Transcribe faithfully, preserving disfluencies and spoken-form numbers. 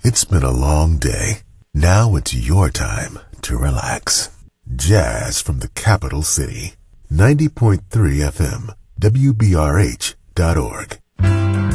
It's been a long day. Now it's your time to relax. Jazz from the capital city. ninety point three F M, W B R H dot org.